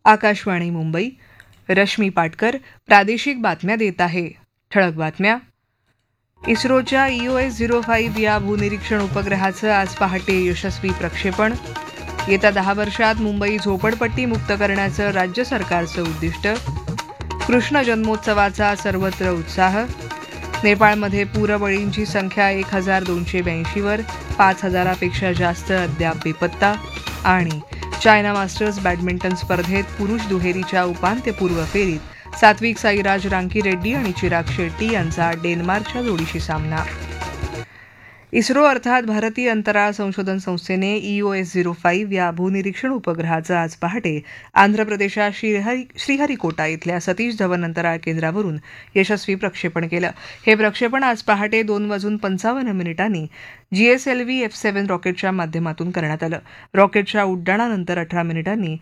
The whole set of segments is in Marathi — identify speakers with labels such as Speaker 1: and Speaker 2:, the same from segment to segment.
Speaker 1: आकाशवाणी मुंबई. रश्मी पाटकर प्रादेशिक बातम्या देत आहे. ठळक बातम्या. इस्रोच्या EOS-05 या भूनिरीक्षण उपग्रहाचं आज पहाटे यशस्वी प्रक्षेपण. येत्या 10 वर्षात मुंबई झोपडपट्टी मुक्त करण्याचं राज्य सरकारचं उद्दिष्ट. कृष्ण जन्मोत्सवाचा सर्वत्र उत्साह. नेपाळमध्ये पूरबळींची संख्या 1282 वर, 5000पेक्षा जास्त अद्याप बेपत्ता. आणि चायना मास्टर्स बॅडमिंटन स्पर्धेत पुरुष दुहेरीच्या उपांत्यपूर्व फेरीत सात्विक साईराज रांकीरेड्डी आणि चिराग शेट्टी यांचा डेन्मार्कच्या जोडीशी सामना. इस्रो अर्थात भारतीय अंतराळ संशोधन संस्थेने EOS-05 या भूनिरीक्षण उपग्रहाचं आज पहाटे आंध्र प्रदेशात श्रीहरिकोटा इथल्या सतीश धवन अंतराळ केंद्रावरून यशस्वी प्रक्षेपण केलं. हे प्रक्षेपण आज पहाटे 2:55 GSLV F7 रॉकेटच्या माध्यमातून करण्यात आलं. रॉकेटच्या उड्डाणानंतर 18 मिनिटांनी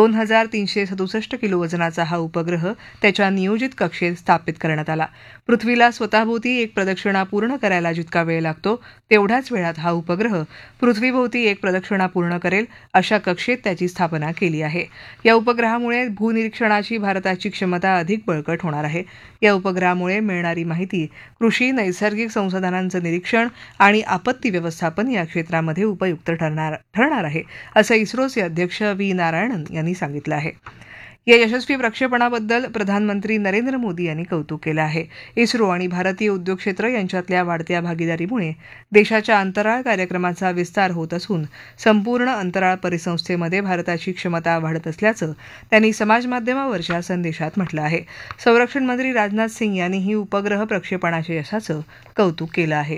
Speaker 1: 2367 किलो वजनाचा हा उपग्रह त्याच्या नियोजित कक्षेत स्थापित करण्यात आला. पृथ्वीला स्वतःभोवती एक प्रदक्षिणा पूर्ण करायला जितका वेळ लागतो तेवढ्याच वेळात हा उपग्रह पृथ्वीभोवती एक प्रदक्षिणा पूर्ण करेल अशा कक्षेत त्याची स्थापना केली आहे. या उपग्रहामुळे भूनिरीक्षणाची भारताची क्षमता अधिक बळकट होणार आहे. या उपग्रहामुळे मिळणारी माहिती कृषी, नैसर्गिक संसाधनांचं निरीक्षण आणि आपत्ती व्यवस्थापन या क्षेत्रामध्ये उपयुक्त ठरणार आहे, असं इस्रोचे अध्यक्ष V. नारायणन यांनी सांगितलं आहे. या यशस्वी प्रक्षेपणाबद्दल प्रधानमंत्री नरेंद्र मोदी यांनी कौतुक केलं आहे. इस्रो आणि भारतीय उद्योग क्षेत्र यांच्यातल्या वाढत्या भागीदारीमुळे देशाच्या अंतराळ कार्यक्रमाचा विस्तार होत असून संपूर्ण अंतराळ परिसंस्थेमध्ये भारताची क्षमता वाढत असल्याचं त्यांनी समाजमाध्यमावरच्या संदेशात म्हटलं आहे. संरक्षण मंत्री राजनाथ सिंग यांनीही उपग्रह प्रक्षेपणाच्या यशाचं कौतुक केलं आहे.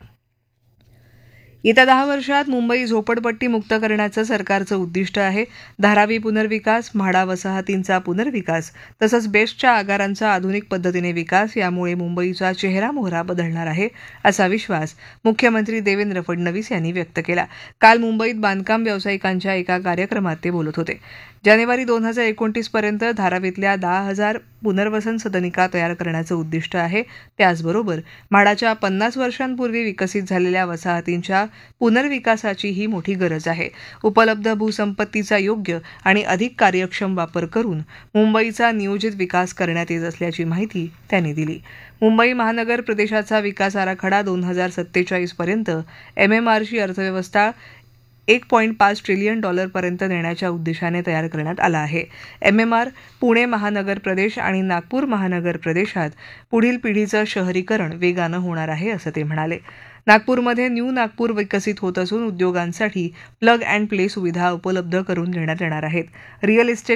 Speaker 1: येत्या 10 वर्षात मुंबई झोपडपट्टी मुक्त करण्याचं सरकारचं उद्दिष्ट आहे. धारावी पुनर्विकास, म्हाडा वसाहतींचा पुनर्विकास तसंच बेस्टच्या आगारांचा आधुनिक पद्धतीने विकास यामुळे मुंबईचा चेहरामोहरा बदलणार आहे, असा विश्वास मुख्यमंत्री देवेंद्र फडणवीस यांनी व्यक्त केला. काल मुंबईत बांधकाम व्यावसायिकांच्या एका कार्यक्रमात ते बोलत होते. जानेवारी 2029 पर्यंत धारावीतल्या 10,000 पुनर्वसन सदनिका तयार करण्याचं उद्दिष्ट आहे. त्याचबरोबर म्हाडाच्या 50 वर्षांपूर्वी विकसित झालेल्या वसाहतींच्या पुनर्विकासाचीही मोठी गरज आहे. उपलब्ध भूसंपत्तीचा योग्य आणि अधिक कार्यक्षम वापर करून मुंबईचा नियोजित विकास करण्यात येत असल्याची माहिती त्यांनी दिली. मुंबई महानगर प्रदेशाचा विकास आराखडा 2047 पर्यंत MMRची अर्थव्यवस्था $1.5 ट्रिलियन पर्यंत नेण्याच्या उद्देशाने तयार करण्यात आला आहे. MMR पुणे महानगर प्रदेश आणि नागपूर महानगर प्रदेशात पुढील पिढीचं शहरीकरण वेगानं होणार आहे, असं ते म्हणाले. नागपूरमध्ये न्यू नागपूर विकसित होत असून उद्योगांसाठी प्लग अँड प्ले सुविधा उपलब्ध करून देण्यात येणार आहेत. Real estate